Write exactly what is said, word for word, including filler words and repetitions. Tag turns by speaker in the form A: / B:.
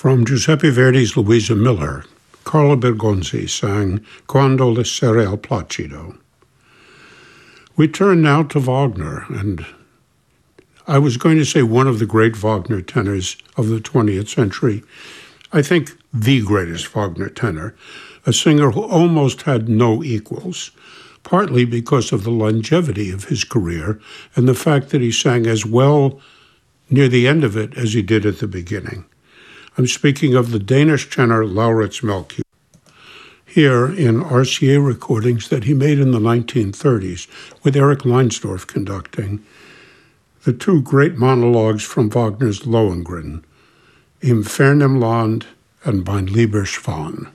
A: From Giuseppe Verdi's Luisa Miller, Carlo Bergonzi sang Quando le sere al placido. We turn now to Wagner, and I was going to say one of the great Wagner tenors of the twentieth century. I think the greatest Wagner tenor, a singer who almost had no equals, partly because of the longevity of his career and the fact that he sang as well near the end of it as he did at the beginning. I'm speaking of the Danish tenor Laurits Melchior. Here in R C A recordings that he made in the nineteen thirties with Eric Leinsdorf conducting, the two great monologues from Wagner's Lohengrin, Im fernen Land and Mein lieber Schwan.